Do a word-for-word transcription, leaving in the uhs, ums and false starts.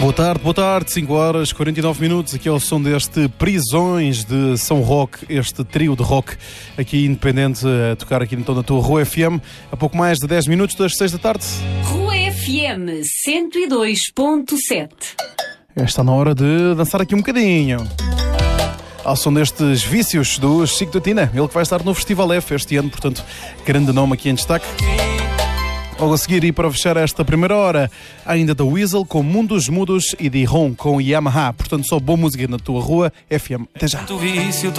Boa tarde, boa tarde, cinco horas e quarenta e nove minutos, aqui é o som deste Prisões de São Roque, este trio de rock aqui independente a tocar aqui então na tua Rua F M, a pouco mais de dez minutos das seis da tarde. Rua F M cento e dois ponto sete. Está na hora de dançar aqui um bocadinho. Ao som destes Vícios do Chico da Tina, ele que vai estar no Festival F este ano, portanto, grande nome aqui em destaque. Logo a seguir, e para fechar esta primeira hora, ainda da Weasel com Mundos Mudos e de Ron com Yamaha. Portanto, só boa música na tua Rua F M. Até já.